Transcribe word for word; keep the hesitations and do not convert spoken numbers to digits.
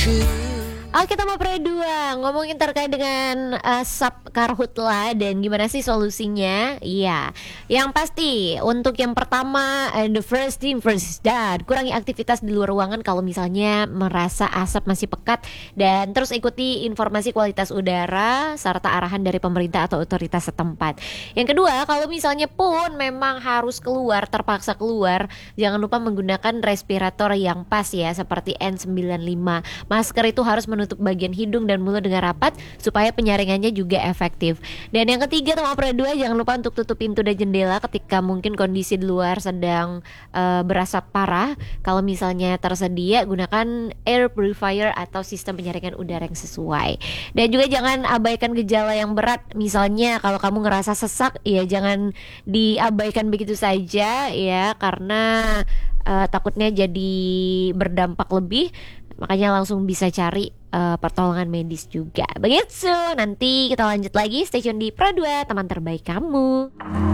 Oke, kita mau pre dua ngomongin terkait dengan asap karhutla dan gimana sih solusinya. Iya, yang pasti untuk yang pertama, and the first thing first is that kurangi aktivitas di luar ruangan kalau misalnya merasa asap masih pekat, dan terus ikuti informasi kualitas udara serta arahan dari pemerintah atau otoritas setempat. Yang kedua, kalau misalnya pun memang harus keluar, terpaksa keluar, jangan lupa menggunakan respirator yang pas ya, seperti N sembilan lima. Masker itu harus menutup bagian hidung dan mulut dengan rapat supaya penyaringannya juga efektif. Dan yang ketiga, nomor dua, jangan lupa untuk tutup pintu dan jendela ketika mungkin kondisi di luar sedang uh, berasap parah. Kalau misalnya tersedia, gunakan air purifier atau sistem penyaringan udara yang sesuai. Dan juga jangan abaikan gejala yang berat. Misalnya kalau kamu ngerasa sesak, ya jangan diabaikan begitu saja ya, karena uh, takutnya jadi berdampak lebih. Makanya langsung bisa cari uh, pertolongan medis juga. Begitu, nanti kita lanjut lagi. Stay tune di Pro dua, teman terbaik kamu.